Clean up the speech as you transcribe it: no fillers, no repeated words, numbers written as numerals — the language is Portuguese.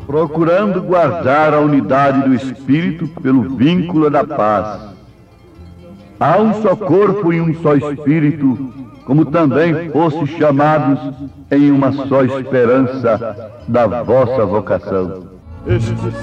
procurando guardar a unidade do Espírito pelo vínculo da paz. Há um só corpo e um só Espírito, como também fostes chamados em uma só esperança da vossa vocação.